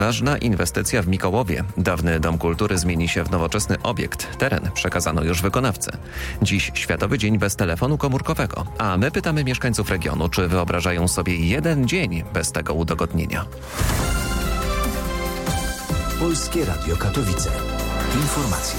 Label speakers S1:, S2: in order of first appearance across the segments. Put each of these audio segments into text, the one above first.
S1: Ważna inwestycja w Mikołowie. Dawny Dom Kultury zmieni się w nowoczesny obiekt. Teren przekazano już wykonawcy. Dziś Światowy Dzień bez telefonu komórkowego. A my pytamy mieszkańców regionu, czy wyobrażają sobie jeden dzień bez tego udogodnienia.
S2: Polskie Radio Katowice. Informacje.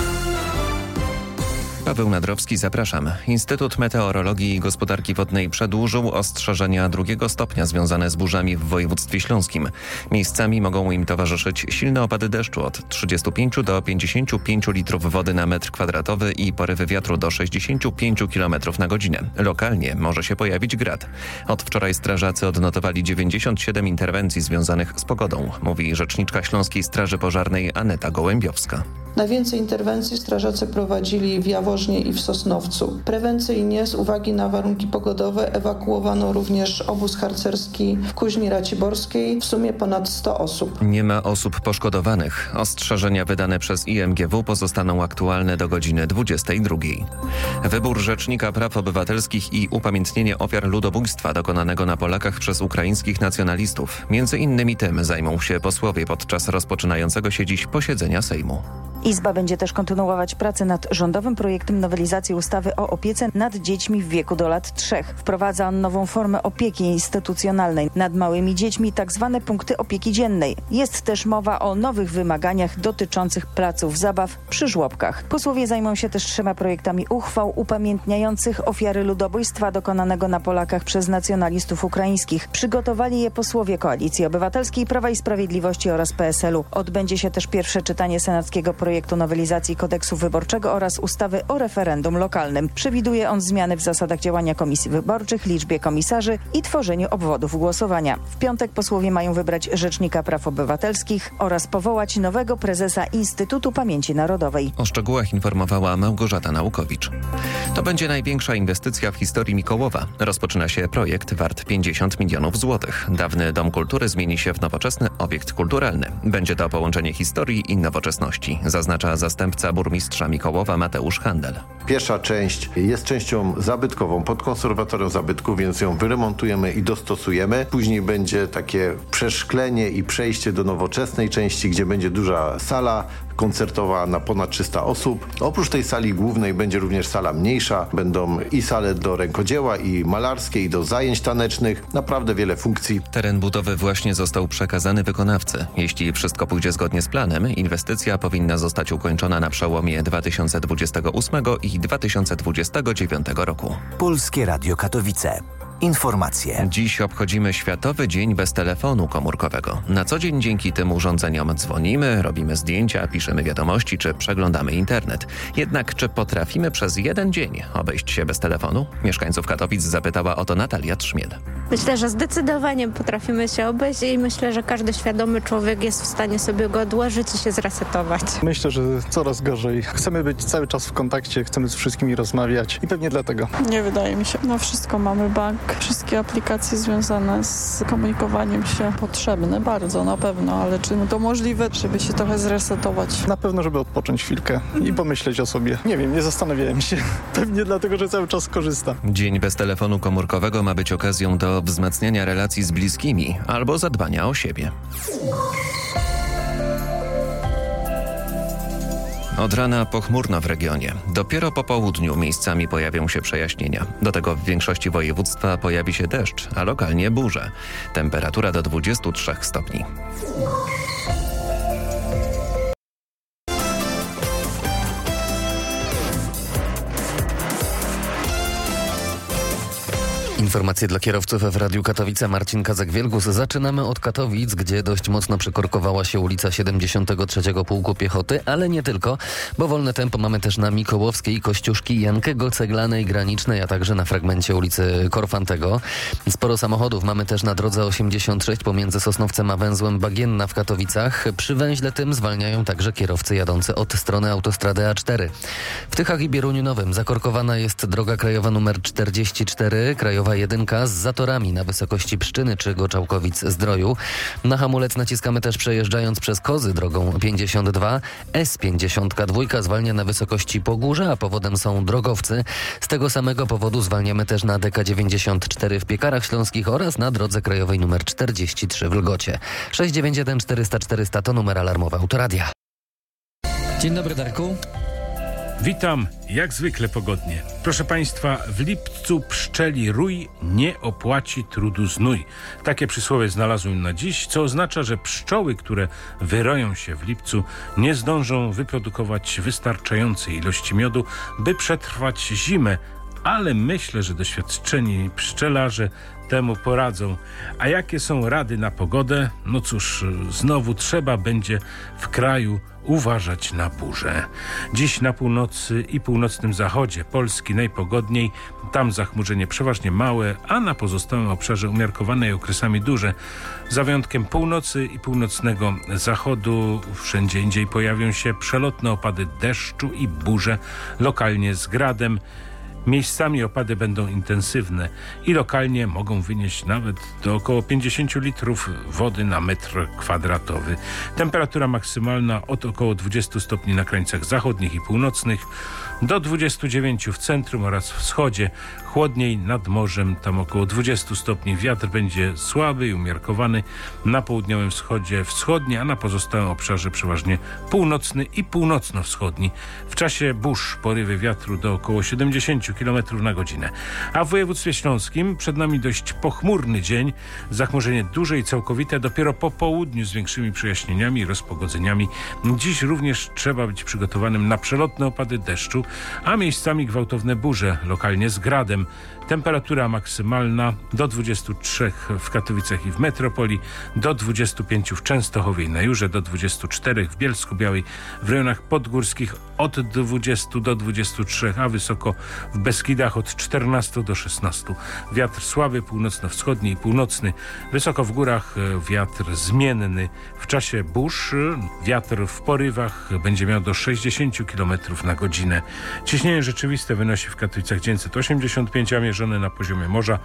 S1: Paweł Nadrowski, zapraszam. Instytut Meteorologii i Gospodarki Wodnej przedłużył ostrzeżenia 2. stopnia związane z burzami w województwie śląskim. Miejscami mogą im towarzyszyć silne opady deszczu od 35 do 55 litrów wody na metr kwadratowy i porywy wiatru do 65 km na godzinę. Lokalnie może się pojawić grad. Od wczoraj strażacy odnotowali 97 interwencji związanych z pogodą, mówi rzeczniczka Śląskiej Straży Pożarnej Aneta Gołębiowska.
S3: Najwięcej interwencji strażacy prowadzili w Jaworznie i w Sosnowcu. Prewencyjnie z uwagi na warunki pogodowe ewakuowano również obóz harcerski w Kuźni Raciborskiej, w sumie ponad 100 osób.
S1: Nie ma osób poszkodowanych. Ostrzeżenia wydane przez IMGW pozostaną aktualne do godziny 22. Wybór Rzecznika Praw Obywatelskich i upamiętnienie ofiar ludobójstwa dokonanego na Polakach przez ukraińskich nacjonalistów. Między innymi tym zajmą się posłowie podczas rozpoczynającego się dziś posiedzenia Sejmu.
S4: Izba będzie też kontynuować pracę nad rządowym projektem nowelizacji ustawy o opiece nad dziećmi w wieku do lat 3. Wprowadza on nową formę opieki instytucjonalnej nad małymi dziećmi, tzw. punkty opieki dziennej. Jest też mowa o nowych wymaganiach dotyczących placów zabaw przy żłobkach. Posłowie zajmą się też 3 projektami uchwał upamiętniających ofiary ludobójstwa dokonanego na Polakach przez nacjonalistów ukraińskich. Przygotowali je posłowie Koalicji Obywatelskiej, Prawa i Sprawiedliwości oraz PSL-u. Odbędzie się też pierwsze czytanie senackiego projektu nowelizacji kodeksu wyborczego oraz ustawy o referendum lokalnym. Przewiduje on zmiany w zasadach działania komisji wyborczych, liczbie komisarzy i tworzeniu obwodów głosowania. W piątek posłowie mają wybrać Rzecznika Praw Obywatelskich oraz powołać nowego prezesa Instytutu Pamięci Narodowej.
S1: O szczegółach informowała Małgorzata Naukowicz. To będzie największa inwestycja w historii Mikołowa. Rozpoczyna się projekt wart 50 milionów złotych. Dawny Dom Kultury zmieni się w nowoczesny obiekt kulturalny. Będzie to połączenie historii i nowoczesności, zaznacza zastępca burmistrza Mikołowa Mateusz Handel.
S5: Pierwsza część jest częścią zabytkową pod konserwatorium zabytków, więc ją wyremontujemy i dostosujemy. Później będzie takie przeszklenie i przejście do nowoczesnej części, gdzie będzie duża sala koncertowa na ponad 300 osób. Oprócz tej sali głównej będzie również sala mniejsza. Będą i sale do rękodzieła, i malarskie, i do zajęć tanecznych. Naprawdę wiele funkcji.
S1: Teren budowy właśnie został przekazany wykonawcy. Jeśli wszystko pójdzie zgodnie z planem, inwestycja powinna zostać ukończona na przełomie 2028 i 2029 roku.
S2: Polskie Radio Katowice. Informacje.
S1: Dziś obchodzimy Światowy Dzień bez telefonu komórkowego. Na co dzień dzięki tym urządzeniom dzwonimy, robimy zdjęcia, piszemy wiadomości czy przeglądamy internet. Jednak czy potrafimy przez jeden dzień obejść się bez telefonu? Mieszkańców Katowic zapytała o to Natalia Trzmiel.
S6: Myślę, że zdecydowanie potrafimy się obejść i myślę, że każdy świadomy człowiek jest w stanie sobie go odłożyć i się zresetować.
S7: Myślę, że coraz gorzej. Chcemy być cały czas w kontakcie, chcemy z wszystkimi rozmawiać i pewnie dlatego.
S8: Nie wydaje mi się. Na wszystko mamy bank. Wszystkie aplikacje związane z komunikowaniem się potrzebne bardzo na pewno, ale czy to możliwe, żeby się trochę zresetować?
S7: Na pewno, żeby odpocząć chwilkę i pomyśleć o sobie. Nie wiem, nie zastanawiałem się. Pewnie dlatego, że cały czas korzystam.
S1: Dzień bez telefonu komórkowego ma być okazją do wzmacniania relacji z bliskimi albo zadbania o siebie. Od rana pochmurno w regionie. Dopiero po południu miejscami pojawią się przejaśnienia. Do tego w większości województwa pojawi się deszcz, a lokalnie burze. Temperatura do 23 stopni.
S9: Informacje dla kierowców w Radiu Katowice. Marcin Kazak-Wielgus. Zaczynamy od Katowic, gdzie dość mocno przykorkowała się ulica 73 Pułku Piechoty, ale nie tylko, bo wolne tempo mamy też na Mikołowskiej, Kościuszki, Jankego, Ceglanej, Granicznej, a także na fragmencie ulicy Korfantego. Sporo samochodów mamy też na drodze 86 pomiędzy Sosnowcem a węzłem Bagienna w Katowicach. Przy węźle tym zwalniają także kierowcy jadący od strony autostrady A4. W Tychach i Bieruniu Nowym zakorkowana jest droga krajowa nr 44, krajowa 1 A1 z zatorami na wysokości Pszczyny czy Goczałkowic-Zdroju. Na hamulec naciskamy też przejeżdżając przez Kozy drogą 52. S52 zwalnia na wysokości Pogórza, a powodem są drogowcy. Z tego samego powodu zwalniamy też na DK94 w Piekarach Śląskich oraz na drodze krajowej nr 43 w Lgocie. 691 400 400 to numer alarmowy Autoradia.
S10: Dzień dobry, Darku.
S11: Witam, jak zwykle pogodnie. Proszę Państwa, w lipcu pszczeli rój nie opłaci trudu znój. Takie przysłowie znalazłem na dziś, co oznacza, że pszczoły, które wyroją się w lipcu, nie zdążą wyprodukować wystarczającej ilości miodu, by przetrwać zimę. Ale myślę, że doświadczeni pszczelarze temu poradzą. A jakie są rady na pogodę? No cóż, znowu trzeba będzie w kraju uważać na burze. Dziś na północy i północnym zachodzie Polski najpogodniej. Tam zachmurzenie przeważnie małe, a na pozostałym obszarze umiarkowane i okresami duże. Za wyjątkiem północy i północnego zachodu wszędzie indziej pojawią się przelotne opady deszczu i burze, lokalnie z gradem. Miejscami opady będą intensywne i lokalnie mogą wynieść nawet do około 50 litrów wody na metr kwadratowy. Temperatura maksymalna od około 20 stopni na krańcach zachodnich i północnych do 29 w centrum oraz wschodzie. Chłodniej nad morzem, tam około 20 stopni. Wiatr będzie słaby i umiarkowany. Na południowym wschodzie wschodni, a na pozostałym obszarze przeważnie północny i północno-wschodni. W czasie burz porywy wiatru do około 70 km na godzinę. A w województwie śląskim przed nami dość pochmurny dzień. Zachmurzenie duże i całkowite dopiero po południu z większymi przejaśnieniami i rozpogodzeniami. Dziś również trzeba być przygotowanym na przelotne opady deszczu, a miejscami gwałtowne burze, lokalnie z gradem. Temperatura maksymalna do 23 w Katowicach i w metropolii, do 25 w Częstochowie i na Jurze, do 24 w Bielsku-Białej, w rejonach podgórskich od 20 do 23, a wysoko w Beskidach od 14 do 16. Wiatr słaby, północno-wschodni i północny. Wysoko w górach wiatr zmienny. W czasie burz wiatr w porywach będzie miał do 60 km na godzinę. Ciśnienie rzeczywiste wynosi w Katowicach 985, a mierzone na poziomie morza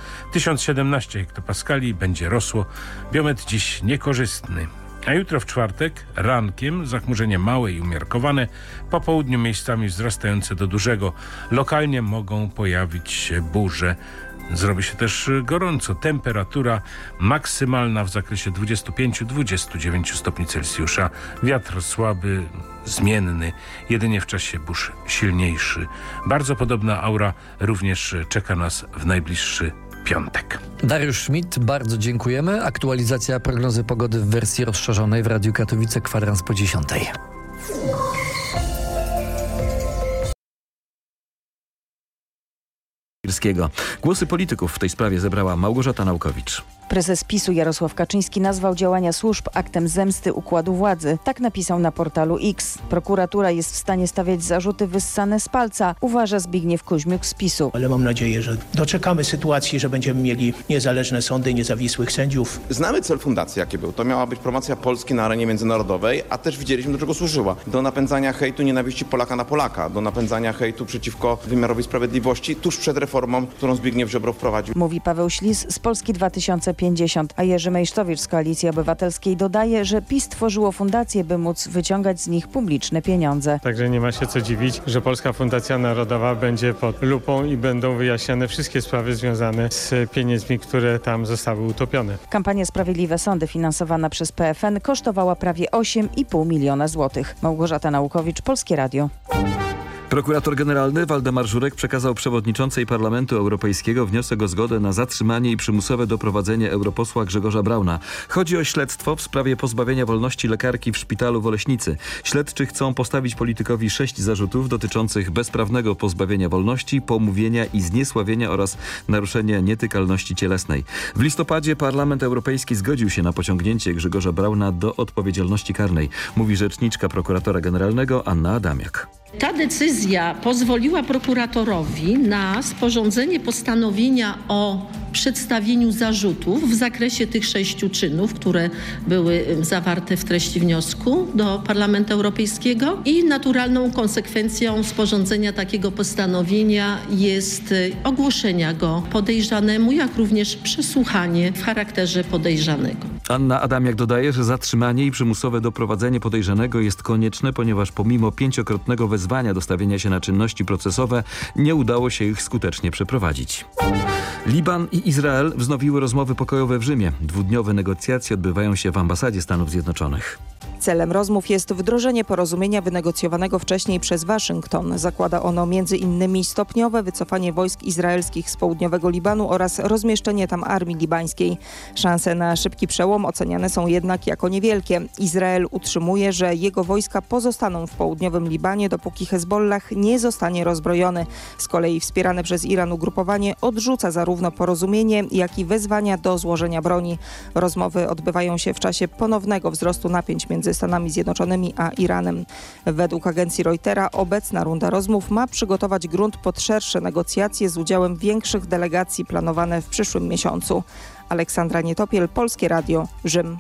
S11: 1017 hektopaskali. Będzie rosło. Biometr dziś niekorzystny. A jutro w czwartek rankiem zachmurzenie małe i umiarkowane, po południu miejscami wzrastające do dużego. Lokalnie mogą pojawić się burze. Zrobi się też gorąco. Temperatura maksymalna w zakresie 25-29 stopni Celsjusza. Wiatr słaby, zmienny, jedynie w czasie burz silniejszy. Bardzo podobna aura również czeka nas w najbliższy piątek.
S10: Dariusz Schmidt, bardzo dziękujemy. Aktualizacja prognozy pogody w wersji rozszerzonej w Radiu Katowice, kwadrans po 10.
S12: Głosy polityków w tej sprawie zebrała Małgorzata Naukowicz.
S4: Prezes PiS-u Jarosław Kaczyński nazwał działania służb aktem zemsty układu władzy. Tak napisał na portalu X. Prokuratura jest w stanie stawiać zarzuty wyssane z palca, uważa Zbigniew Kuźmiuk z PiS-u.
S13: Ale mam nadzieję, że doczekamy sytuacji, że będziemy mieli niezależne sądy, niezawisłych sędziów.
S14: Znamy cel fundacji, jaki był. To miała być promocja Polski na arenie międzynarodowej, a też widzieliśmy, do czego służyła. Do napędzania hejtu, nienawiści Polaka na Polaka. Do napędzania hejtu przeciwko wymiarowi sprawiedliwości tuż przed reformą, którą Zbigniew Ziobro wprowadził.
S4: Mówi Paweł Ślis z Polski 2050, a Jerzy Mejsztowicz z Koalicji Obywatelskiej dodaje, że PiS tworzyło fundacje, by móc wyciągać z nich publiczne pieniądze.
S15: Także nie ma się co dziwić, że Polska Fundacja Narodowa będzie pod lupą i będą wyjaśniane wszystkie sprawy związane z pieniędzmi, które tam zostały utopione.
S4: Kampania Sprawiedliwe Sądy finansowana przez PFN kosztowała prawie 8,5 miliona złotych. Małgorzata Naukowicz, Polskie Radio.
S12: Prokurator generalny Waldemar Żurek przekazał przewodniczącej Parlamentu Europejskiego wniosek o zgodę na zatrzymanie i przymusowe doprowadzenie europosła Grzegorza Brauna. Chodzi o śledztwo w sprawie pozbawienia wolności lekarki w szpitalu w Oleśnicy. Śledczy chcą postawić politykowi 6 zarzutów dotyczących bezprawnego pozbawienia wolności, pomówienia i zniesławienia oraz naruszenia nietykalności cielesnej. W listopadzie Parlament Europejski zgodził się na pociągnięcie Grzegorza Brauna do odpowiedzialności karnej, mówi rzeczniczka prokuratora generalnego Anna Adamiak.
S16: Ta decyzja pozwoliła prokuratorowi na sporządzenie postanowienia o przedstawieniu zarzutów w zakresie tych 6 czynów, które były zawarte w treści wniosku do Parlamentu Europejskiego i naturalną konsekwencją sporządzenia takiego postanowienia jest ogłoszenia go podejrzanemu, jak również przesłuchanie w charakterze podejrzanego.
S12: Anna Adamiak dodaje, że zatrzymanie i przymusowe doprowadzenie podejrzanego jest konieczne, ponieważ pomimo 5-krotnego wezwania do stawienia się na czynności procesowe nie udało się ich skutecznie przeprowadzić. Liban i Izrael wznowiły rozmowy pokojowe w Rzymie. 2-dniowe negocjacje odbywają się w ambasadzie Stanów Zjednoczonych.
S17: Celem rozmów jest wdrożenie porozumienia wynegocjowanego wcześniej przez Waszyngton. Zakłada ono m.in. stopniowe wycofanie wojsk izraelskich z południowego Libanu oraz rozmieszczenie tam armii libańskiej. Szanse na szybki przełom oceniane są jednak jako niewielkie. Izrael utrzymuje, że jego wojska pozostaną w południowym Libanie, dopóki Hezbollah nie zostanie rozbrojony. Z kolei wspierane przez Iran ugrupowanie odrzuca zarówno porozumienie, jak i wezwania do złożenia broni. Rozmowy odbywają się w czasie ponownego wzrostu napięć między Stanami Zjednoczonymi a Iranem. Według agencji Reutera obecna runda rozmów ma przygotować grunt pod szersze negocjacje z udziałem większych delegacji planowane w przyszłym miesiącu. Aleksandra Nietopiel, Polskie Radio, Rzym.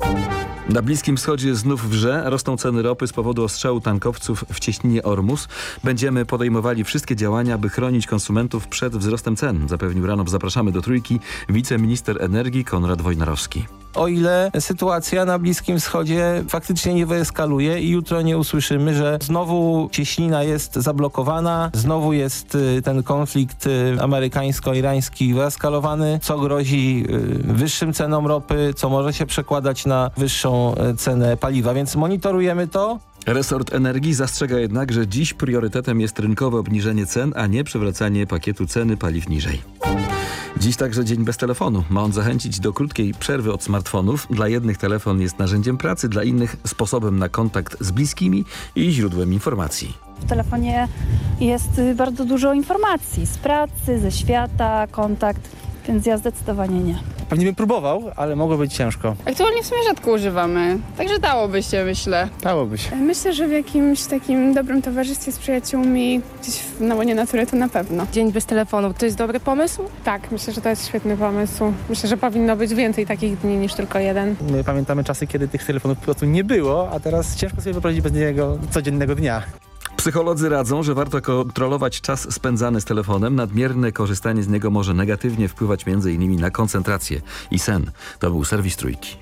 S12: Na Bliskim Wschodzie znów wrze, rosną ceny ropy z powodu ostrzału tankowców w cieśninie Ormus. Będziemy podejmowali wszystkie działania, by chronić konsumentów przed wzrostem cen, zapewnił rano w Zapraszamy do Trójki wiceminister energii Konrad Wojnarowski.
S18: O ile sytuacja na Bliskim Wschodzie faktycznie nie wyeskaluje i jutro nie usłyszymy, że znowu cieśnina jest zablokowana, znowu jest ten konflikt amerykańsko-irański wyeskalowany, co grozi wyższym cenom ropy, co może się przekładać na wyższą cenę paliwa, więc monitorujemy to.
S12: Resort Energii zastrzega jednak, że dziś priorytetem jest rynkowe obniżenie cen, a nie przywracanie pakietu ceny paliw niżej. Dziś także dzień bez telefonu. Ma on zachęcić do krótkiej przerwy od smartfonów. Dla jednych telefon jest narzędziem pracy, dla innych sposobem na kontakt z bliskimi i źródłem informacji.
S19: W telefonie jest bardzo dużo informacji z pracy, ze świata, kontakt, więc ja zdecydowanie nie.
S18: Pewnie bym próbował, ale mogło być ciężko.
S20: Aktualnie w sumie rzadko używamy, także dałoby się, myślę.
S18: Dałoby się.
S21: Myślę, że w jakimś takim dobrym towarzystwie z przyjaciółmi, gdzieś na łonie natury to na pewno.
S22: Dzień bez telefonu, to jest dobry pomysł?
S21: Tak, myślę, że to jest świetny pomysł. Myślę, że powinno być więcej takich dni niż tylko jeden.
S18: My pamiętamy czasy, kiedy tych telefonów po prostu nie było, a teraz ciężko sobie wyobrazić bez niego codziennego dnia.
S12: Psycholodzy radzą, że warto kontrolować czas spędzany z telefonem. Nadmierne korzystanie z niego może negatywnie wpływać m.in. na koncentrację i sen. To był serwis Trójki.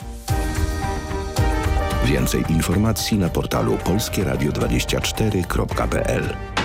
S23: Więcej informacji na portalu polskieradio24.pl.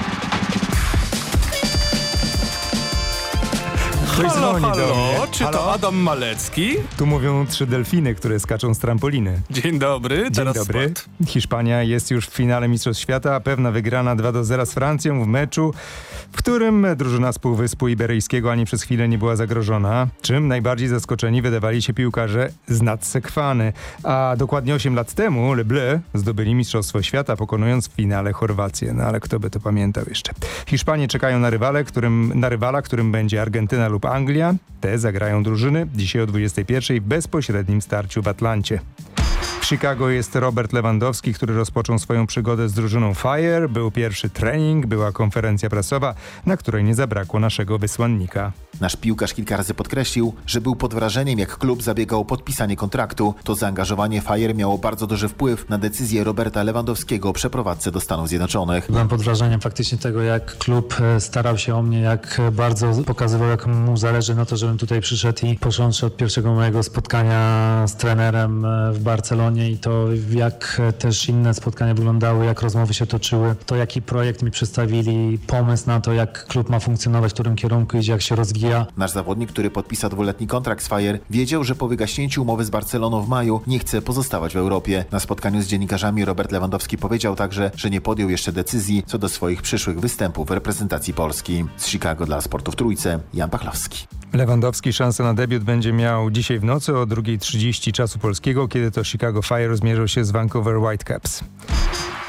S24: Ktoś dzwoni do mnie.
S25: Czy to Adam Malecki?
S24: Tu mówią 3 delfiny, które skaczą z trampoliny.
S25: Dzień dobry,
S24: Dzień dobry.
S25: Sport.
S24: Hiszpania jest już w finale Mistrzostw Świata, a pewna wygrana 2-0 z Francją w meczu, w którym drużyna z Półwyspu Iberyjskiego ani przez chwilę nie była zagrożona, czym najbardziej zaskoczeni wydawali się piłkarze z Nadsekwany. A dokładnie 8 lat temu Le Bleu zdobyli Mistrzostwo Świata, pokonując w finale Chorwację. No ale kto by to pamiętał jeszcze. Hiszpanie czekają na rywala, którym będzie Argentyna lub Anglia. Te zagrają drużyny dzisiaj o 21:00 w bezpośrednim starciu w Atlancie. W Chicago jest Robert Lewandowski, który rozpoczął swoją przygodę z drużyną Fire. Był pierwszy trening, była konferencja prasowa, na której nie zabrakło naszego wysłannika.
S26: Nasz piłkarz kilka razy podkreślił, że był pod wrażeniem, jak klub zabiegał o podpisanie kontraktu. To zaangażowanie Fire miało bardzo duży wpływ na decyzję Roberta Lewandowskiego o przeprowadzce do Stanów Zjednoczonych.
S27: Byłem pod wrażeniem faktycznie tego, jak klub starał się o mnie, jak bardzo pokazywał, jak mu zależy na to, żebym tutaj przyszedł i począwszy od pierwszego mojego spotkania z trenerem w Barcelonie i to, jak też inne spotkania wyglądały, jak rozmowy się toczyły, to jaki projekt mi przedstawili, pomysł na to, jak klub ma funkcjonować, w którym kierunku idzie, jak się rozwija.
S26: Nasz zawodnik, który podpisał 2-letni kontrakt z Fire, wiedział, że po wygaśnięciu umowy z Barceloną w maju nie chce pozostawać w Europie. Na spotkaniu z dziennikarzami Robert Lewandowski powiedział także, że nie podjął jeszcze decyzji co do swoich przyszłych występów w reprezentacji Polski. Z Chicago dla Sportu w Trójce, Jan Pachlowski.
S24: Lewandowski szansę na debiut będzie miał dzisiaj w nocy o 2:30 czasu polskiego, kiedy to Chicago Fire zmierzą się z Vancouver Whitecaps.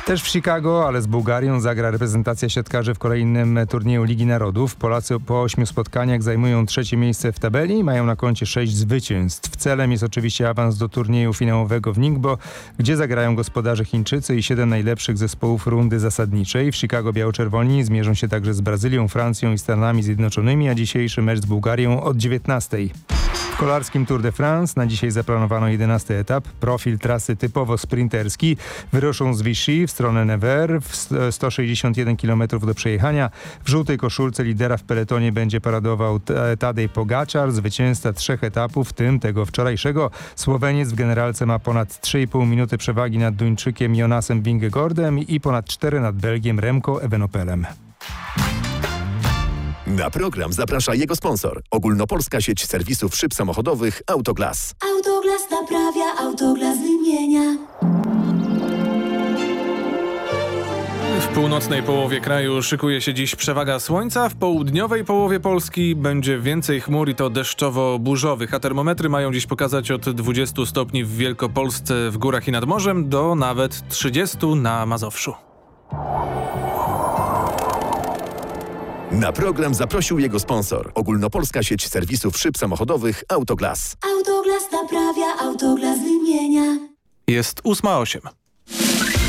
S24: Też w Chicago, ale z Bułgarią zagra reprezentacja siatkarzy w kolejnym turnieju Ligi Narodów. Polacy po 8 spotkaniach zajmują 3. miejsce w tabeli i mają na koncie 6 zwycięstw. Celem jest oczywiście awans do turnieju finałowego w Ningbo, gdzie zagrają gospodarze Chińczycy i 7 najlepszych zespołów rundy zasadniczej. W Chicago biało-czerwoni zmierzą się także z Brazylią, Francją i Stanami Zjednoczonymi, a dzisiejszy mecz z Bułgarią od 19. W kolarskim Tour de France na dzisiaj zaplanowano 11. etap. Profil trasy typowo sprinterski. Wyruszą z Vichy w stronę Nevers, 161 km do przejechania. W żółtej koszulce lidera w peletonie będzie paradował Tadej Pogačar, zwycięzca 3 etapów, w tym tego wczorajszego. Słoweniec w generalce ma ponad 3,5 minuty przewagi nad Duńczykiem Jonasem Vingegaardem i ponad 4 nad Belgiem Remco Evenepoelem.
S23: Na program zaprasza jego sponsor. Ogólnopolska sieć serwisów szyb samochodowych Autoglas.
S1: Autoglas naprawia, Autoglas wymienia.
S25: W północnej połowie kraju szykuje się dziś przewaga słońca, w południowej połowie Polski będzie więcej chmur i to deszczowo-burzowych, a termometry mają dziś pokazać od 20 stopni w Wielkopolsce w górach i nad morzem do nawet 30 na Mazowszu.
S23: Na program zaprosił jego sponsor. Ogólnopolska sieć serwisów szyb samochodowych Autoglas.
S1: Autoglas naprawia, Autoglas wymienia.
S25: Jest 8:08.